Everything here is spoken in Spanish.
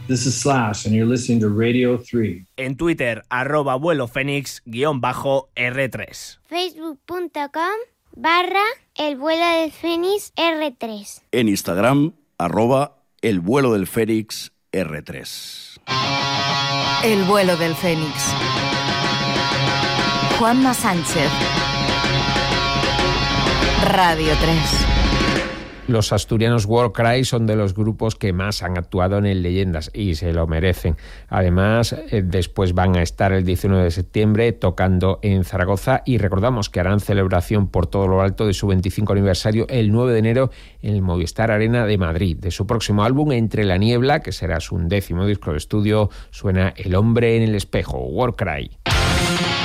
This is Slash, and you're listening to Radio 3. En Twitter, @vuelofenix_R3. Facebook.com/elvuelodelfenix-R3. En Instagram, @elvuelodelfenix-R3. El vuelo del Fénix. Juanma Sánchez. Radio 3. Los asturianos Warcry son de los grupos que más han actuado en el Leyendas y se lo merecen. Además, después van a estar el 19 de septiembre tocando en Zaragoza y recordamos que harán celebración por todo lo alto de su 25 aniversario el 9 de enero en el Movistar Arena de Madrid. De su próximo álbum, Entre la niebla, que será su 10º disco de estudio, suena El hombre en el espejo, Warcry.